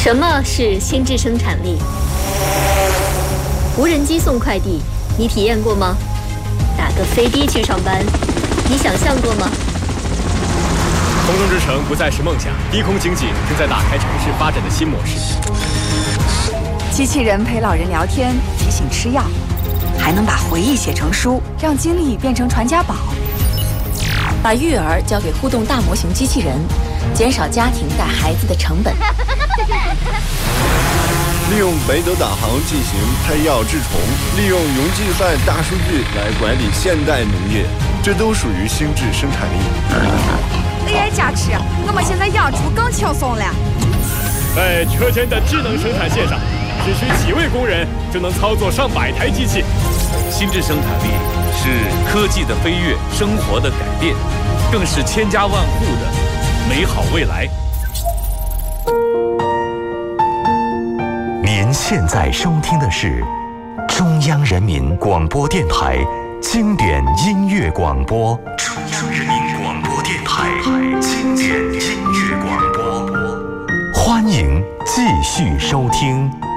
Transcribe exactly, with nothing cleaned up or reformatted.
什么是心智生产力？无人机送快递，你体验过吗？打个飞的去上班，你想象过吗？ 空中之城不再是梦想，低空经济正在打开城市发展的新模式。 机器人陪老人聊天，提醒吃药，还能把回忆写成书，让经历变成传家宝。 把育儿交给互动大模型机器人，减少家庭带孩子的成本。 利用北斗导航进行胎药治虫，利用云计算大数据来管理现代农业，这都属于心智生产力。 A I 加持，我们现在养猪更轻松了。 在车间的智能生产线上，只需几位工人就能操作上百台机器。 心智生产力是科技的飞跃，生活的改变，更是千家万户的美好未来。 您现在收听的是中央人民广播电台经典音乐广播。中央人民广播电台经典音乐广播，欢迎继续收听。